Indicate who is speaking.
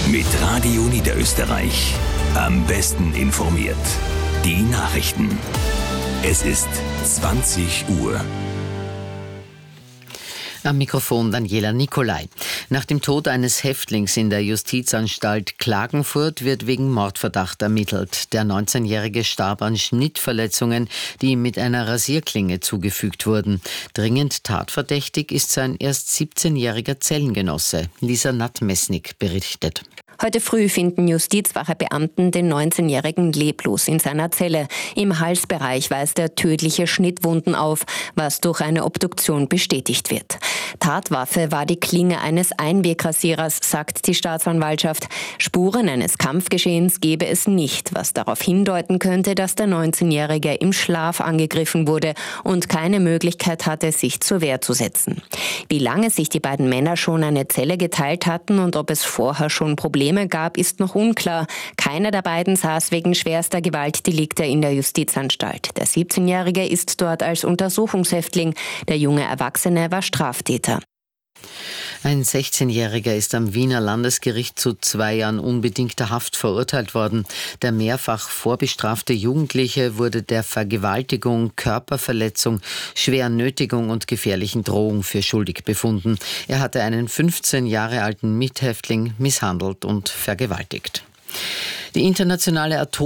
Speaker 1: Mit Radio Niederösterreich. Am besten informiert. Die Nachrichten. Es ist 20 Uhr.
Speaker 2: Am Mikrofon Daniela Nicolai. Nach dem Tod eines Häftlings in der Justizanstalt Klagenfurt wird wegen Mordverdacht ermittelt. Der 19-Jährige starb an Schnittverletzungen, die ihm mit einer Rasierklinge zugefügt wurden. Dringend tatverdächtig ist sein erst 17-jähriger Zellengenosse. Lisa Natt-Messnig berichtet.
Speaker 3: Heute früh finden Justizwache-Beamten den 19-Jährigen leblos in seiner Zelle. Im Halsbereich weist er tödliche Schnittwunden auf, was durch eine Obduktion bestätigt wird. Tatwaffe war die Klinge eines Einwegrasierers, sagt die Staatsanwaltschaft. Spuren eines Kampfgeschehens gebe es nicht, was darauf hindeuten könnte, dass der 19-Jährige im Schlaf angegriffen wurde und keine Möglichkeit hatte, sich zur Wehr zu setzen. Wie lange sich die beiden Männer schon eine Zelle geteilt hatten und ob es vorher schon Probleme gab, ist noch unklar. Keiner der beiden saß wegen schwerster Gewaltdelikte in der Justizanstalt. Der 17-Jährige ist dort als Untersuchungshäftling. Der junge Erwachsene war Straftäter.
Speaker 2: Ein 16-Jähriger ist am Wiener Landesgericht zu 2 Jahren unbedingter Haft verurteilt worden. Der mehrfach vorbestrafte Jugendliche wurde der Vergewaltigung, Körperverletzung, schweren Nötigung und gefährlichen Drohung für schuldig befunden. Er hatte einen 15 Jahre alten Mithäftling misshandelt und vergewaltigt. Die internationale